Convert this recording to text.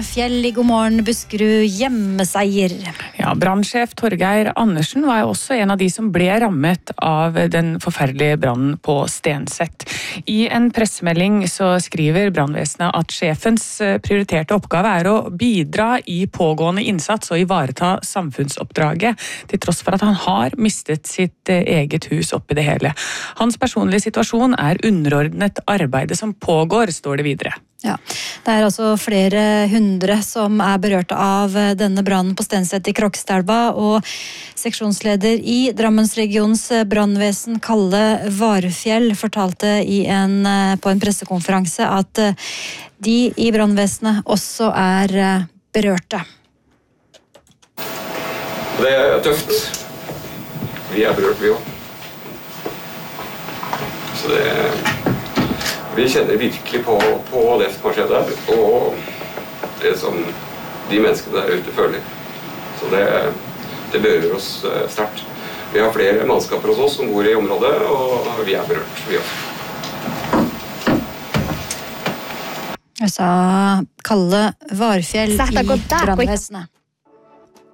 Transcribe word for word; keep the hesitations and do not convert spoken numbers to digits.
Fjell i God morgen Buskerud hjemmeseier. Ja, brannsjef Torgeir Andersen var jo også en av de som ble rammet av den forferdelige brannen på Stenset. I en pressemelding så skriver brannvesenet at sjefens prioriterte oppgave er å bidra i pågående innsats og ivareta samfunnsoppdraget, til tross for at han har mistet sitt eget hus oppi det hele. Hans personlige situasjon er underordnet arbeidet som pågår, står det videre. Ja, det er altså flere hundre som er berørt av denne brannen på Stenset i Krokstadelva, og seksjonsleder i Drammensregionens brannvesen, Kalle Varfjell, fortalte i en, på en pressekonferanse at de i brannvesenet også er berørte. Det er tøft. Vi er berørt, vi også. Så det Vi kjenner virkelig på, på det som har skjedd der, og det som de menneskene der ute føler. Så det, det berører oss sterkt. Vi har flere mannskaper hos oss som bor i området, og vi er berørt, vi også. Jeg sa Kalle Varfjell i brannvesenet.